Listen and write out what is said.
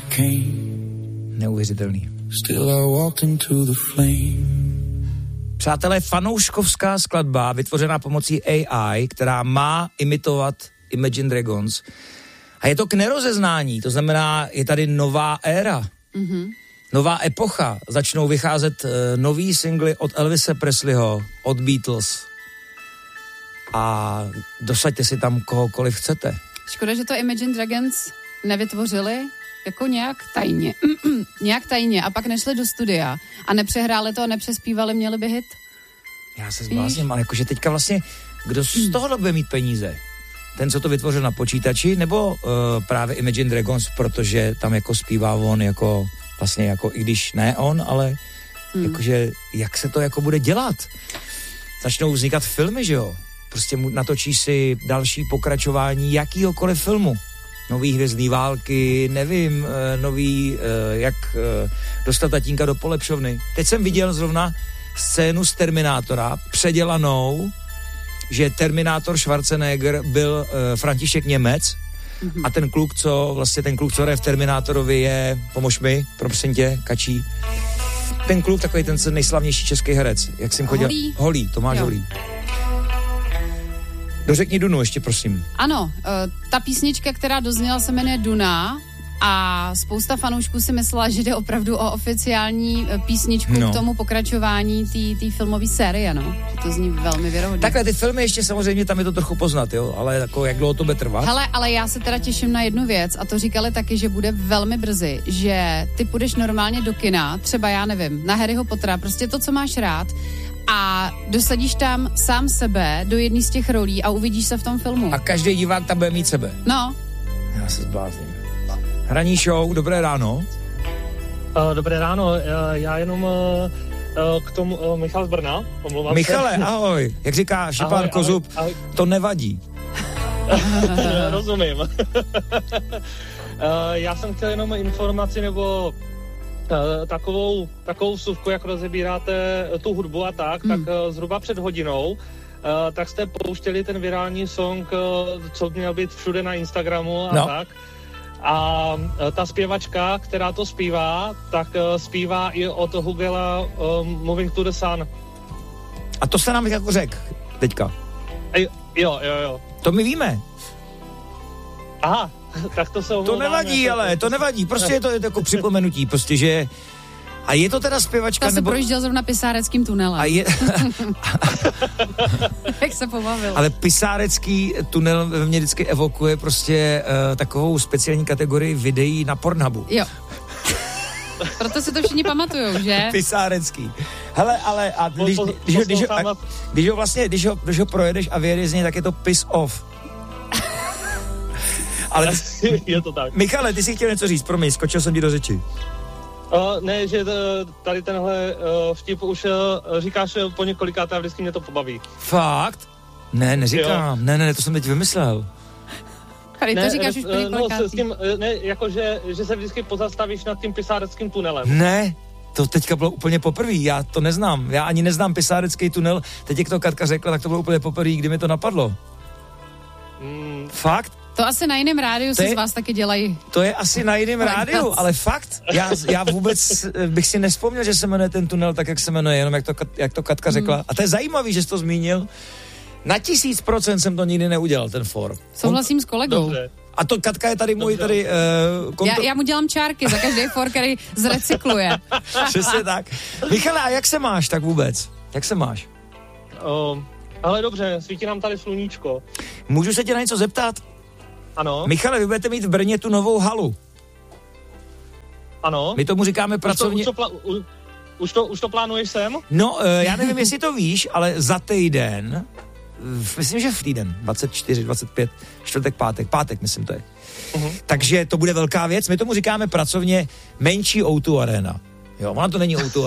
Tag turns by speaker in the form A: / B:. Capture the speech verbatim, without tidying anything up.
A: Neuvěřitelný. Přátelé, fanouškovská skladba vytvořená pomocí A I, která má imitovat Imagine Dragons. A je to k nerozeznání, to znamená, je tady nová éra, mm-hmm. nová epocha. Začnou vycházet uh, nový singly od Elvise Presleyho, od Beatles. A dosaďte si tam kohokoliv chcete.
B: Škoda, že to Imagine Dragons nevytvořili jako nějak tajně. nějak tajně a pak nešli do studia a nepřehráli to a nepřespívali, měli by hit.
A: Já se zblázním, ale jakože teďka vlastně, kdo z toho bude mít peníze? Ten, co to vytvořil na počítači, nebo uh, právě Imagine Dragons, protože tam jako zpívá on jako, vlastně jako, i když ne on, ale hmm. jakože, jak se to jako bude dělat? Začnou vznikat filmy, že jo? Prostě natočíš si další pokračování jakýhokoliv filmu. Nový Hvězdný války, nevím, nový, jak dostat tatínka do polepšovny. Teď jsem viděl zrovna scénu z Terminátora, předělanou, že Terminátor Schwarzenegger byl František Němec mm-hmm. a ten kluk, co vlastně ten kluk, co hraje v Terminátorovi je, pomož mi, prosím tě, Kačí, ten kluk, takový ten nejslavnější český herec, jak jsem chodil.
B: Holý.
A: Holý, Tomáš jo. Holý. Dořekni Dunu ještě, prosím.
B: Ano, ta písnička, která dozněla, se jmenuje Duna a spousta fanoušků si myslela, že jde opravdu o oficiální písničku no. k tomu pokračování té filmové série, no. Že to zní velmi věrohodně.
A: Takhle ty filmy ještě samozřejmě tam je to trochu poznat, jo, ale jako jak dlouho to bude trvat?
B: Hele, ale já se teda těším na jednu věc a to říkali taky, že bude velmi brzy, že ty půjdeš normálně do kina, třeba já nevím, na Harryho Pottera, prostě to, co máš rád, a dosadíš tam sám sebe do jedné z těch rolí a uvidíš se v tom filmu.
A: A každý divák tam bude mít sebe.
B: No.
A: Já se zblázním. Hraní show, dobré ráno.
C: Uh, dobré ráno, uh, já jenom uh, uh, k tomu uh, Michal z Brna, omlouvám
A: Michale,
C: se.
A: ahoj, jak říká Štěpán Kozub, ahoj, ahoj. To nevadí.
C: Rozumím. uh, já jsem chtěl jenom informaci nebo Uh, takovou, takovou vsuvku, jak rozebíráte tu hudbu a tak, mm. tak uh, zhruba před hodinou, uh, tak jste pouštěli ten virální song, uh, co měl být všude na Instagramu a no. tak. A uh, ta zpěvačka, která to zpívá, tak uh, zpívá i od Hugela uh, Moving to the Sun.
A: A to se nám jako řek teďka.
C: Ej, jo, jo, jo.
A: To my víme.
C: Aha. Tak to se
A: To nevadí, jako, ale to nevadí, prostě je to jako připomenutí, prostě, že a je to teda zpěvačka,
B: ta se
A: nebo...
B: projížděl zrovna Pisáreckým tunelem.
A: A je...
B: Jak se pobavil.
A: Ale Pisárecký tunel mě vždycky evokuje prostě uh, takovou speciální kategorii videí na Pornhubu.
B: Jo. Proto si to všichni pamatujou, že?
A: Pisárecký. Hele, ale a když, když, když, když, když, ho, když ho vlastně, když ho, když ho projedeš a vyjedeš z něj, tak je to piss off. Ale
C: je to tak.
A: Michale, ty jsi chtěl něco říct, promiň, skočil jsem ti do řeči.
C: Uh, ne, že tady tenhle uh, vtip už uh, říkáš po několikáté a vždycky mě to pobaví.
A: Fakt? Ne, neříkám. Jo. Ne, ne, ne, to jsem teď vymyslel.
B: Tady to
C: ne,
B: říkáš už po několikátý.
C: No, s tím, ne, jako, že, že se vždycky pozastavíš nad tím Pisáreckým tunelem.
A: Ne, to teďka bylo úplně poprvé, já to neznám. Já ani neznám Pisárecký tunel, teď jak to Katka řekla, tak to bylo úplně poprvé, kdy mi to napadlo. Mm. Fakt?
B: To asi na jiném rádiu se z vás taky dělají.
A: To je asi na jiném rádiu, ale fakt, já, já vůbec bych si nespomněl, že se jmenuje ten tunel tak, jak se jmenuje, jenom jak to, jak to Katka řekla. Hmm. A to je zajímavý, že jsi to zmínil. Na tisíc procent jsem to nikdy neudělal, ten for.
B: Souhlasím s kolegou.
C: Dobře.
A: A to Katka je tady můj tady... Uh,
B: kontro... já, já mu dělám čárky za každý for, který zrecykluje.
A: Přesně tak. Michale, a jak se máš tak vůbec? Jak se máš?
C: Uh, ale dobře, svítí nám tady sluníčko.
A: Můžu se tě na něco zeptat?
C: Ano.
A: Michale, vy budete mít v Brně tu novou halu.
C: Ano.
A: My tomu říkáme pracovně...
C: Už to, už to, pla- u, už to, už to plánuješ sem?
A: No, uh, já nevím, jestli to víš, ale za týden, myslím, že v týden, dvacet čtyři, dvacet pět, čtvrtek, pátek, pátek, myslím to je. Uh-huh. Takže to bude velká věc. My tomu říkáme pracovně menší ó dva Arena. Jo, ona to není ó dva